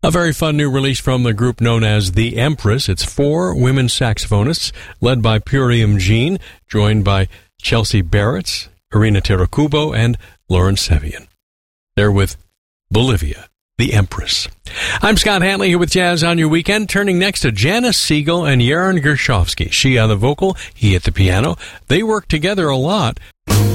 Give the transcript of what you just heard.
A very fun new release from the group known as The Empress. It's 4 women saxophonists led by Purium Jean, joined by Chelsea Barrett, Irina Terakubo, and Lauren Sevian. They're with Bolivia, The Empress. I'm Scott Hanley here with Jazz on Your Weekend, turning next to Janice Siegel and Yaron Gershovsky. She on the vocal, he at the piano. They work together a lot.